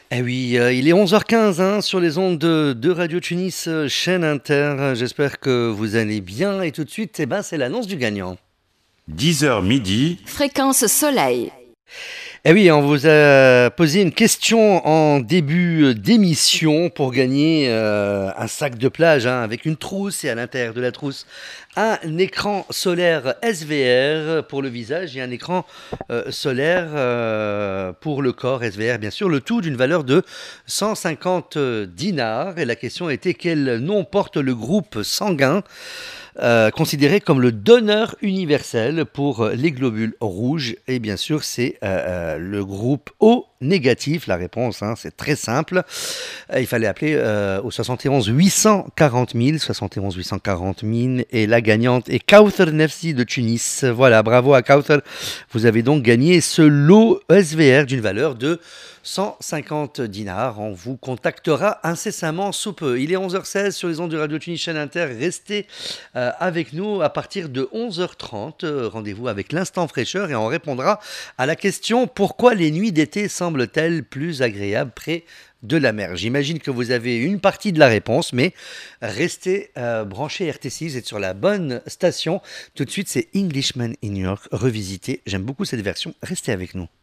Eh oui, il est 11h15 hein, sur les ondes de Radio Tunis, chaîne Inter. J'espère que vous allez bien. Et tout de suite, c'est l'annonce du gagnant. 10h midi, Fréquence soleil. Eh oui, on vous a posé une question en début d'émission pour gagner un sac de plage hein, avec une trousse et à l'intérieur de la trousse un écran solaire SVR pour le visage et un écran solaire pour le corps SVR, bien sûr, le tout d'une valeur de 150 dinars. Et la question était quel nom porte le groupe sanguin considéré comme le donneur universel pour les globules rouges. Et bien sûr, c'est le groupe O négatif. La réponse, hein, c'est très simple. Il fallait appeler au 71 840 000, 71 840 000. Et la gagnante est Kauthar Nefsi de Tunis. Voilà, bravo à Kauthar. Vous avez donc gagné ce lot SVR d'une valeur de 150 dinars. On vous contactera incessamment sous peu. Il est 11h16 sur les ondes de Radio Tunis Chaîne Inter. Restez avec nous à partir de 11h30. Rendez-vous avec l'Instant Fraîcheur et on répondra à la question pourquoi les nuits d'été semblent-elles plus agréables près de la mer. J'imagine que vous avez une partie de la réponse, mais restez branchés RT6, vous êtes sur la bonne station. Tout de suite, c'est Englishman in New York revisité. J'aime beaucoup cette version. Restez avec nous.